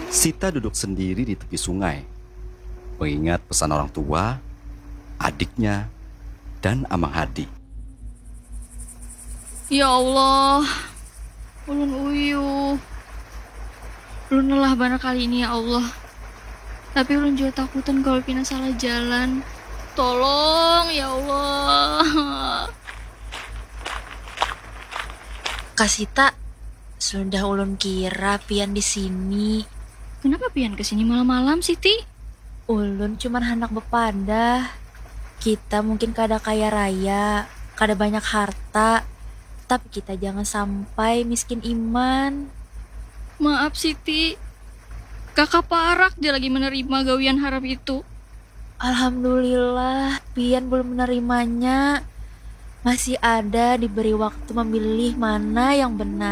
Sita duduk sendiri di tepi sungai, mengingat pesan orang tua, adiknya, dan Amang Hadi. Ya Allah, ulun uyuh. Ulun lelah banget kali ini ya Allah. Tapi ulun juga takutan kalau Pina salah jalan. Tolong ya Allah. Kasita, sudah ulun kira pian di sini. Kenapa Pian kesini malam-malam, Siti? Ulun cuman hendak bepandah. Kita mungkin kada kaya raya, kada banyak harta, tapi kita jangan sampai miskin iman. Maaf Siti, kakak parak dia lagi menerima gawian haram itu. Alhamdulillah, pian belum menerimanya. Masih ada diberi waktu memilih mana yang benar.